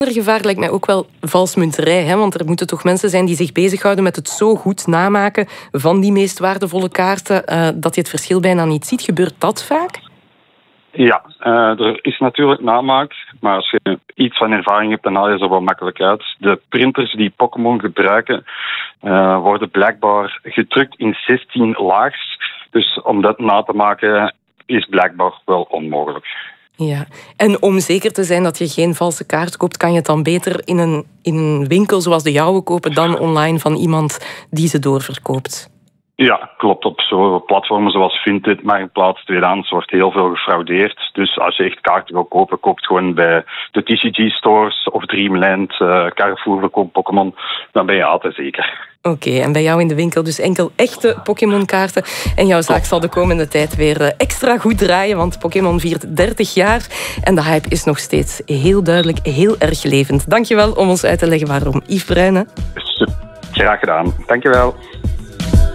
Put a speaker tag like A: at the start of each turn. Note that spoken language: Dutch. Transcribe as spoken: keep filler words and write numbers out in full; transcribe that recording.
A: Een gevaar lijkt mij ook wel valsmunterij, hè? Want er moeten toch mensen zijn die zich bezighouden met het zo goed namaken van die meest waardevolle kaarten, uh, dat je het verschil bijna niet ziet. Gebeurt dat vaak?
B: Ja, uh, er is natuurlijk namaak, maar als je iets van ervaring hebt, dan haal je ze wel makkelijk uit. De printers die Pokémon gebruiken, uh, worden blijkbaar gedrukt in zestien laags. Dus om dat na te maken is blijkbaar wel onmogelijk.
A: Ja, en om zeker te zijn dat je geen valse kaart koopt, kan je het dan beter in een, in een winkel zoals de jouwe kopen dan online van iemand die ze doorverkoopt?
B: Ja, klopt. Op zo'n platformen zoals Vinted, Marktplaats, tweedehands wordt heel veel gefraudeerd. Dus als je echt kaarten wil kopen, koop het gewoon bij de T C G-stores of Dreamland, uh, Carrefour verkoopt Pokémon. Dan ben je altijd zeker.
A: Oké, okay, en bij jou in de winkel dus enkel echte Pokémon-kaarten. En jouw zaak zal de komende tijd weer extra goed draaien, want Pokémon viert dertig jaar. En de hype is nog steeds heel duidelijk, heel erg levend. Dankjewel om ons uit te leggen waarom. Yves Bruyne.
B: Graag gedaan. Dankjewel.